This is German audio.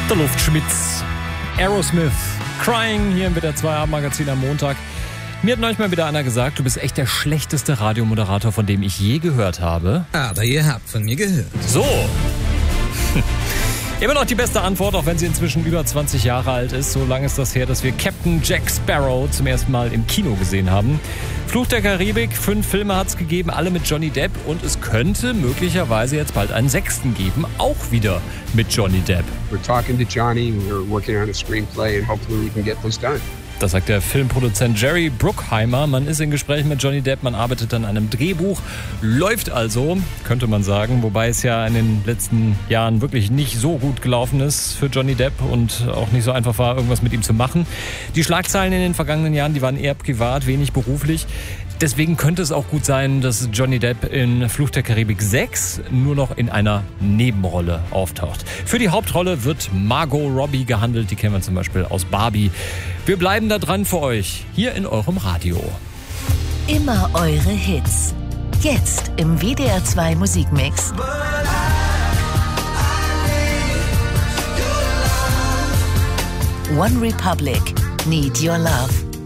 Der Luftschmitz, Aerosmith, Crying hier im WDR 2 Abendmagazin am Montag. Mir hat neulich mal wieder einer gesagt, du bist echt der schlechteste Radiomoderator, von dem ich je gehört habe. Aber ihr habt von mir gehört. So. Immer noch die beste Antwort, auch wenn sie inzwischen über 20 Jahre alt ist. So lange ist das her, dass wir Captain Jack Sparrow zum ersten Mal im Kino gesehen haben. Fluch der Karibik, 5 Filme hat es gegeben, alle mit Johnny Depp. Und es könnte möglicherweise jetzt bald einen 6. geben, auch wieder mit Johnny Depp. We're talking to Johnny, we're working on a screenplay and hopefully we can get this done. Das sagt der Filmproduzent Jerry Bruckheimer. Man ist in Gesprächen mit Johnny Depp, man arbeitet an einem Drehbuch. Läuft also, könnte man sagen. Wobei es ja in den letzten Jahren wirklich nicht so gut gelaufen ist für Johnny Depp und auch nicht so einfach war, irgendwas mit ihm zu machen. Die Schlagzeilen in den vergangenen Jahren, die waren eher privat, wenig beruflich. Deswegen könnte es auch gut sein, dass Johnny Depp in Fluch der Karibik 6 nur noch in einer Nebenrolle auftaucht. Für die Hauptrolle wird Margot Robbie gehandelt. Die kennen wir zum Beispiel aus Barbie. Wir bleiben da dran für euch, hier in eurem Radio. Immer eure Hits. Jetzt im WDR 2 Musikmix. One Republic, Need Your Love.